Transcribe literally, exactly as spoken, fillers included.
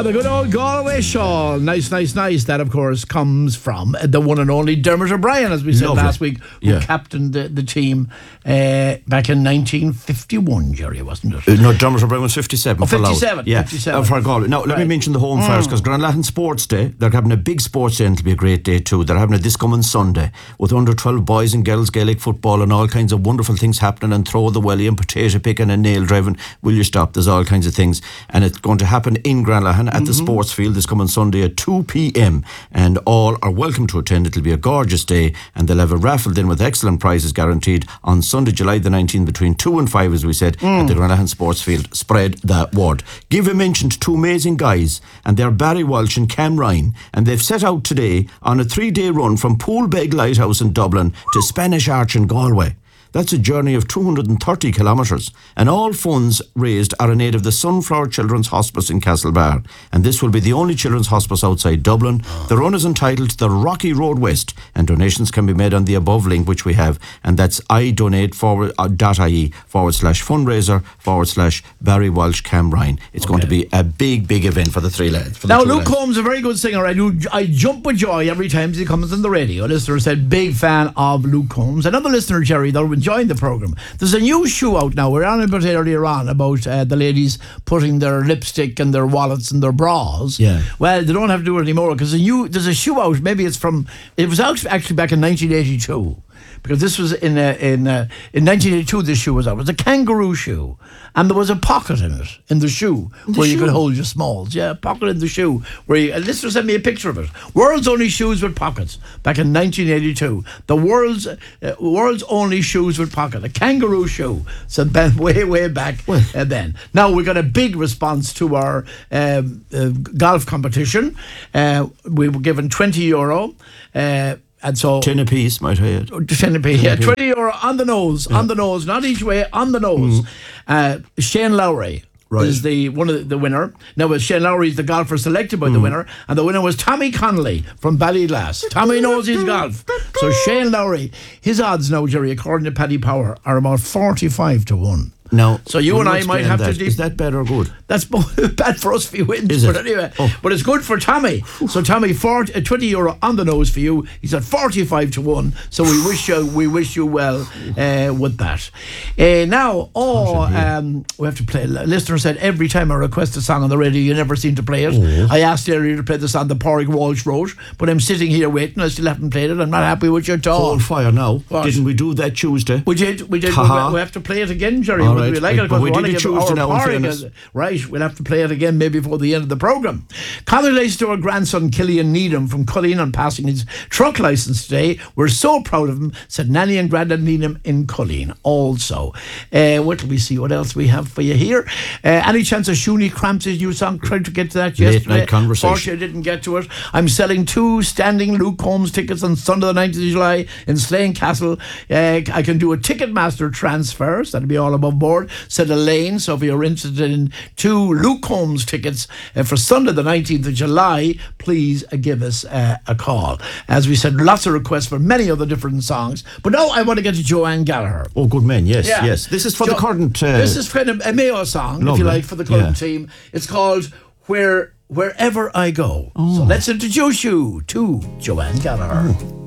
the good old Galway shawl. Nice, nice, nice. That, of course, comes from the one and only Dermot O'Brien, as we said Lovely. last week, who Yeah. captained the, the team uh, back in nineteen fifty-one, Jerry, wasn't it? Uh, no, Dermot O'Brien was fifty-seven Oh, for Louth. fifty-seven, Yeah, fifty-seven. Uh, for Galway. Now, let Right. me mention the home first, because Grand Latin Sports Day, they're having a big sports day, and it'll be a great day too. They're having it this coming Sunday with under twelve boys and girls Gaelic football and all kinds of wonderful things happening, and throw the welly and potato picking and nail driving. Will you stop? There's all kinds of things, and it's going to happen in Grand Latin at the sports field this coming Sunday at two p.m. and all are welcome to attend. It'll be a gorgeous day, and they'll have a raffle in with excellent prizes guaranteed on Sunday, July the nineteenth between two and five, as we said, at the Grand Latin Sports Field. Spread that word. Give a mention to two amazing guys, and they're Barry Walsh and Cam Ryan, and they've set out today on a three-day run from Poolbeg Lighthouse in Dublin to Spanish Arch in Galway. That's a journey of two hundred thirty kilometres, and all funds raised are in aid of the Sunflower Children's Hospice in Castlebar, and this will be the only children's hospice outside Dublin. The run is entitled The Rocky Road West, and donations can be made on the above link, which we have, and that's idonate forward uh, dot ie forward slash fundraiser forward slash Barry Walsh Cam Ryan. It's okay. Going to be a big, big event for the three lads. For now, the Luke lads. Combs, a very good singer. I do. I jump with joy every time he comes on the radio. A listener said, big fan of Luke Combs. Another listener, Jerry, that will enjoying the programme. There's a new shoe out now. We were on about it earlier on about uh, the ladies putting their lipstick and their wallets and their bras. Yeah. Well, they don't have to do it anymore because a new there's a shoe out. Maybe it's from. It was out actually back in nineteen eighty-two. Because this was in uh, in uh, in nineteen eighty-two, this shoe was out. It was a kangaroo shoe, and there was a pocket in it in the shoe the where shoe? you could hold your smalls. Yeah, a pocket in the shoe where you. A listener sent me a picture of it. World's only shoes with pockets back in nineteen eighty-two. The world's uh, world's only shoes with pocket, a kangaroo shoe. So Ben, way way back Well. uh, then. Now we got a big response to our um, uh, golf competition. Uh, we were given twenty euro. Uh, And so Ten apiece, might I add. ten p, yeah, twenty euro on the nose, yeah. on the nose, not each way, on the nose. Mm. Uh, Shane Lowry right. is the one of the, the winner. Now, uh, Shane Lowry is the golfer selected by mm. the winner, and the winner was Tommy Connolly from Ballyglass. Tommy knows his golf. So Shane Lowry, his odds now, Jerry, according to Paddy Power, are about forty-five to one. Now, so you and I might have that. to. De- is that bad or good? That's bad for us if he wins. Is but it? anyway, oh. but it's good for Tommy. So Tommy, forty, uh, twenty euro on the nose for you. He's at forty-five to one. So we wish you, we wish you well uh, with that. Uh, now, oh, um, we have to play. A listener said every time I request a song on the radio, you never seem to play it. Oh. I asked earlier to play the song that Porrick Walsh wrote, but I'm sitting here waiting. I still haven't played it. I'm not happy with your tone. Cold fire now. What? Didn't we do that Tuesday? We did. We did. Ha-ha. We, we have to play it again, Jerry. All Would right. we like it? But we want did to it give Tuesday our now, in Porrick fairness. a- Right, we'll have to play it again maybe before the end of the programme. Congratulations to our grandson Killian Needham from Culleen on passing his truck licence today. We're so proud of him, said Nanny and Grandad Needham in Culleen also. Uh, what do we see? What else we have for you here? Uh, any chance of Shuni Cramps' new song? Tried to get to that Late yesterday. night conversation. Fortunately, I didn't get to it. I'm selling two standing Luke Combs tickets on Sunday the nineteenth of July in Slane Castle. Uh, I can do a Ticketmaster transfer, so that'll be all above board, said Elaine. So if you're interested in two Luke Combs tickets uh, for Sunday the nineteenth of July, please uh, give us uh, a call. As we said, lots of requests for many other different songs. But now I want to get to Joanne Gallagher. Oh, good man, yes, Yeah. yes. This is for Jo- the current... Uh, this is kind of a Mayo song, if Lovely. you like, for the current Yeah. team. It's called Where Wherever I Go. Oh. So let's introduce you to Joanne Gallagher. Oh.